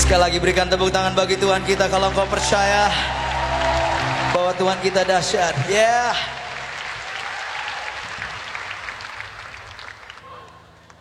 Sekali lagi berikan tepuk tangan bagi Tuhan kita kalau engkau percaya bahwa Tuhan kita dahsyat. Yeah.